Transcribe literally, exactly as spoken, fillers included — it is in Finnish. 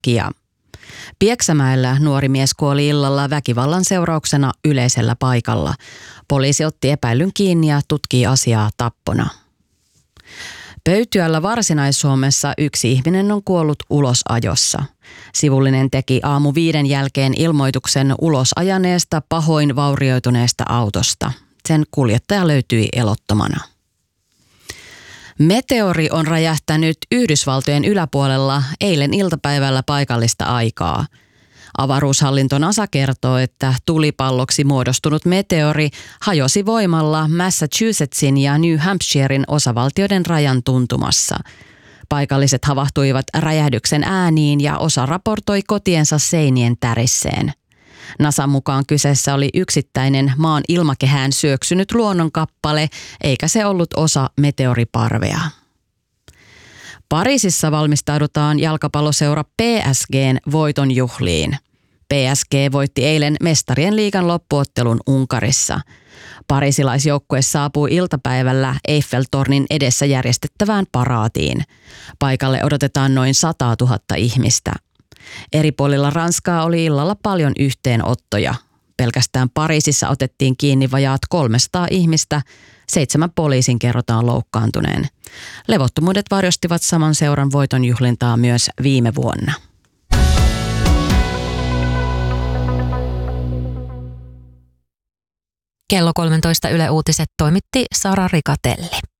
takia. Pieksämäellä nuori mies kuoli illalla väkivallan seurauksena yleisellä paikalla. Poliisi otti epäillyn kiinni ja tutkii asiaa tappona. Pöytyällä Varsinais-Suomessa yksi ihminen on kuollut ulosajossa. Sivullinen teki aamu viiden jälkeen ilmoituksen ulosajaneesta pahoin vaurioituneesta autosta. Sen kuljettaja löytyi elottomana. Meteori on räjähtänyt Yhdysvaltojen yläpuolella eilen iltapäivällä paikallista aikaa. Avaruushallinto NASA kertoo, että tulipalloksi muodostunut meteori hajosi voimalla Massachusettsin ja New Hampshiren osavaltioiden rajan tuntumassa. Paikalliset havahtuivat räjähdyksen ääniin ja osa raportoi kotiensa seinien tärisseen. NASAn mukaan kyseessä oli yksittäinen maan ilmakehään syöksynyt luonnonkappale, eikä se ollut osa meteoriparvea. Pariisissa valmistaudutaan jalkapalloseura P S G:n voiton juhliin. P S G voitti eilen mestarien liigan loppuottelun Unkarissa. Pariisilaisjoukkue saapuu iltapäivällä Eiffeltornin edessä järjestettävään paraatiin. Paikalle odotetaan noin sata tuhatta ihmistä. Eri puolilla Ranskaa oli illalla paljon yhteenottoja. Pelkästään Pariisissa otettiin kiinni vajaat kolmesataa ihmistä, seitsemän poliisin kerrotaan loukkaantuneen. Levottomuudet varjostivat saman seuran voitonjuhlintaa myös viime vuonna. Kello kolmetoista Yle Uutiset toimitti Sara Rikatelli.